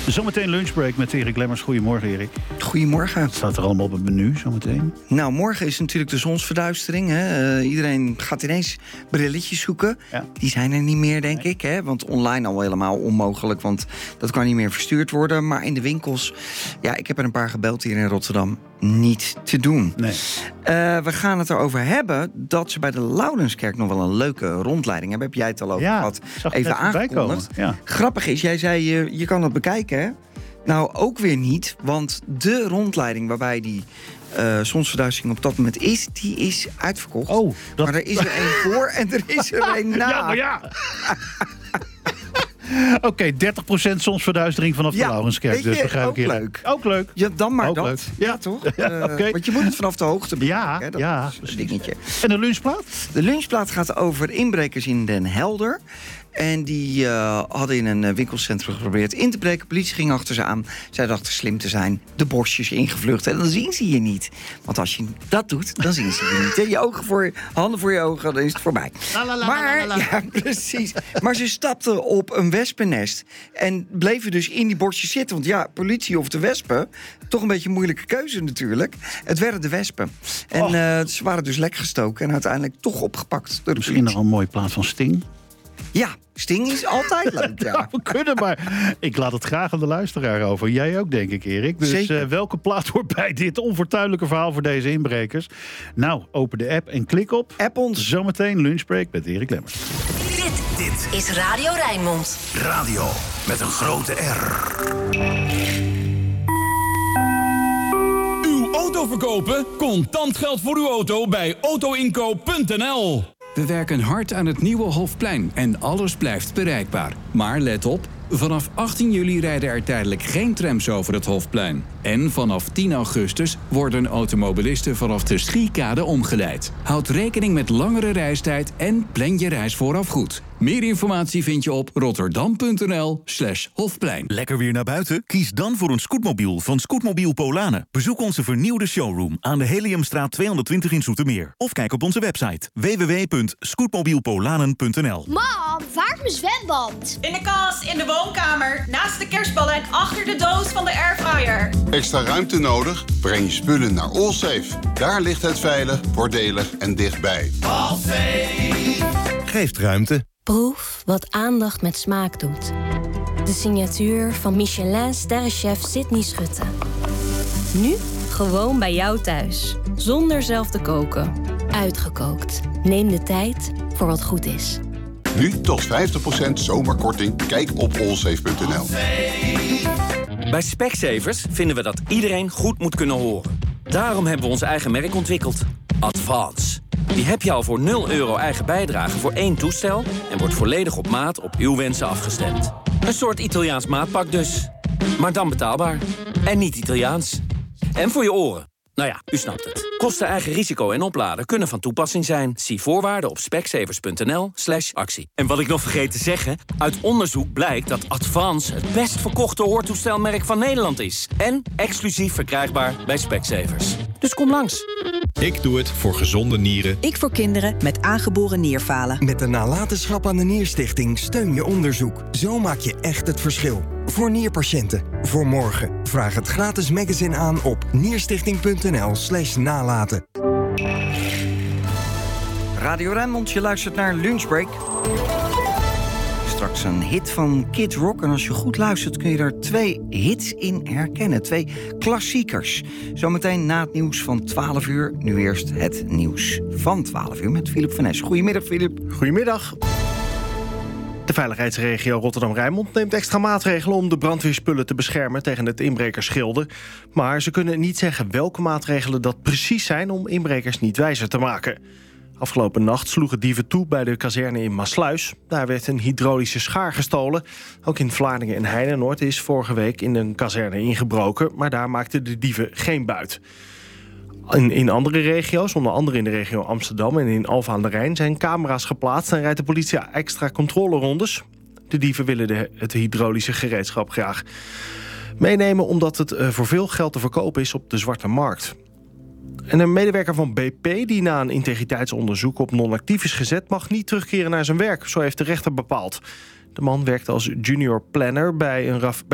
Zometeen lunchbreak met Erik Lemmers. Goedemorgen, Erik. Goedemorgen. Wat staat er allemaal op het menu zometeen? Nou, morgen is natuurlijk de zonsverduistering. Hè. Iedereen gaat ineens brilletjes zoeken. Ja. Die zijn er niet meer, denk ik. Hè. Want online al helemaal onmogelijk, want dat kan niet meer verstuurd worden. Maar in de winkels, ja, ik heb er een paar gebeld hier in Rotterdam, niet te doen. Nee. We gaan het erover hebben dat ze bij de Loudenskerk nog wel een leuke rondleiding hebben. Heb jij het al over gehad? Zag ik even net voorbij aangekondigd. komen. Ja. Grappig is, jij zei je kan dat bekijken, hè? Nou, ook weer niet, want de rondleiding waarbij die zonsverduistering op dat moment is, die is uitverkocht. Oh, Maar er is er één voor en er is er één na. Ja, maar ja. Oké, 30% zonsverduistering vanaf de Loudenskerk. Dus begrijp ook ik leuk. Ook leuk. Ja, dan maar ook dat. Leuk. Ja, toch? Okay. Want je moet het vanaf de hoogte bekijken. Ja, hè? Dat ja, is een dingetje. En de lunchplaat? De lunchplaat gaat over inbrekers in Den Helder. En die hadden in een winkelcentrum geprobeerd in te breken. Politie ging achter ze aan. Zij dachten slim te zijn. De borstjes ingevlucht. En dan zien ze je niet. Want als je dat doet, dan zien ze je niet. Hè? Je ogen handen voor je ogen, dan is het voorbij. Ja, precies. Maar ze stapten op een wespennest. En bleven dus in die borstjes zitten. Want ja, politie of de wespen. Toch een beetje een moeilijke keuze natuurlijk. Het werden de wespen. En ze waren dus lek gestoken. En uiteindelijk toch opgepakt door de Misschien nog politie. een mooie plaat van Sting. Ja, Sting is altijd leuk, ja. Ja, we kunnen, maar ik laat het graag aan de luisteraar over. Jij ook, denk ik, Erik. Dus welke plaat hoort bij dit onfortuinlijke verhaal voor deze inbrekers? Nou, open de app en klik op. App ons. Zometeen lunchbreak met Erik Lemmers. Dit is Radio Rijnmond. Radio met een grote R. Uw auto verkopen? Contant geld voor uw auto bij autoinkoop.nl. We werken hard aan het nieuwe Hofplein en alles blijft bereikbaar. Maar let op, vanaf 18 juli rijden er tijdelijk geen trams over het Hofplein. En vanaf 10 augustus worden automobilisten vanaf de Schiekade omgeleid. Houd rekening met langere reistijd en plan je reis vooraf goed. Meer informatie vind je op rotterdam.nl/Hofplein. Lekker weer naar buiten? Kies dan voor een scootmobiel van Scootmobiel Polanen. Bezoek onze vernieuwde showroom aan de Heliumstraat 220 in Zoetermeer. Of kijk op onze website www.scootmobielpolanen.nl. Mam, waar is mijn zwemband? In de kast, in de woonkamer, naast de kerstballen en achter de doos van de airfryer. Extra ruimte nodig? Breng je spullen naar Allsafe. Daar ligt het veilig, voordelig en dichtbij. Allsafe geeft ruimte. Proef wat aandacht met smaak doet. De signatuur van Michelin-sterrenchef Sydney Schutte. Nu gewoon bij jou thuis. Zonder zelf te koken. Uitgekookt. Neem de tijd voor wat goed is. Nu tot 50% zomerkorting. Kijk op allsafe.nl. Bij Specsavers vinden we dat iedereen goed moet kunnen horen. Daarom hebben we ons eigen merk ontwikkeld. Advance. Die heb je al voor €0 eigen bijdrage voor 1 toestel en wordt volledig op maat op uw wensen afgestemd. Een soort Italiaans maatpak dus. Maar dan betaalbaar. En niet Italiaans. En voor je oren. Nou ja, u snapt het. Kosten, eigen risico en opladen kunnen van toepassing zijn. Zie voorwaarden op specsavers.nl/actie. En wat ik nog vergeet te zeggen, uit onderzoek blijkt dat Advance het best verkochte hoortoestelmerk van Nederland is. En exclusief verkrijgbaar bij Specsavers. Dus kom langs. Ik doe het voor gezonde nieren. Ik voor kinderen met aangeboren nierfalen. Met de nalatenschap aan de Nierstichting steun je onderzoek. Zo maak je echt het verschil. Voor nierpatiënten. Voor morgen. Vraag het gratis magazine aan op nierstichting.nl/nalaten. Radio Rijnmond, je luistert naar Lunchbreak. Straks een hit van Kid Rock. En als je goed luistert kun je er 2 hits in herkennen. 2 klassiekers. Zometeen na het nieuws van 12 uur. Nu eerst het nieuws van 12 uur met Philip van Nes. Goedemiddag, Philip. Goedemiddag. De veiligheidsregio Rotterdam-Rijnmond neemt extra maatregelen om de brandweerspullen te beschermen tegen het inbrekersschilden. Maar ze kunnen niet zeggen welke maatregelen dat precies zijn om inbrekers niet wijzer te maken. Afgelopen nacht sloegen dieven toe bij de kazerne in Maassluis. Daar werd een hydraulische schaar gestolen. Ook in Vlaardingen en Heinenoord is vorige week in een kazerne ingebroken, maar daar maakten de dieven geen buit. In andere regio's, onder andere in de regio Amsterdam en in Alphen aan de Rijn, zijn camera's geplaatst en rijdt de politie extra controlerondes. De dieven willen het hydraulische gereedschap graag meenemen, omdat het voor veel geld te verkopen is op de zwarte markt. En een medewerker van BP die na een integriteitsonderzoek op non-actief is gezet, mag niet terugkeren naar zijn werk, zo heeft de rechter bepaald. De man werkte als junior planner bij